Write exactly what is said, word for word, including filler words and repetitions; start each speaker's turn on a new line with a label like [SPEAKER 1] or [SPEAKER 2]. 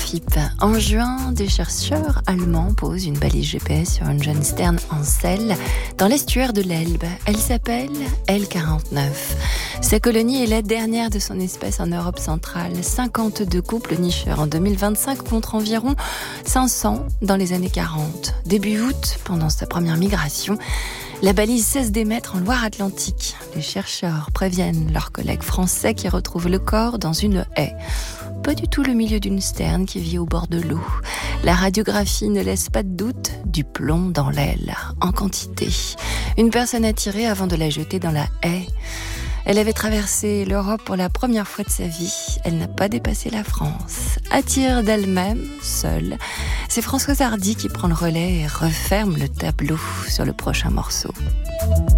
[SPEAKER 1] F I P. En juin, des chercheurs allemands posent une balise G P S sur une jeune sterne en selle dans l'estuaire de l'Elbe. Elle s'appelle L quarante-neuf. Sa colonie est la dernière de son espèce en Europe centrale. cinquante-deux couples nicheurs en deux mille vingt-cinq contre environ cinq cents dans les années quarante. Début août, pendant sa première migration, la balise cesse d'émettre en Loire-Atlantique. Les chercheurs préviennent leurs collègues français qui retrouvent le corps dans une haie. Pas du tout le milieu d'une sterne qui vit au bord de l'eau. La radiographie ne laisse pas de doute, du plomb dans l'aile, en quantité. Une personne a tiré avant de la jeter dans la haie. Elle avait traversé l'Europe pour la première fois de sa vie. Elle n'a pas dépassé la France. À tire d'elle-même, seule, c'est Françoise Hardy qui prend le relais et referme le tableau sur le prochain morceau.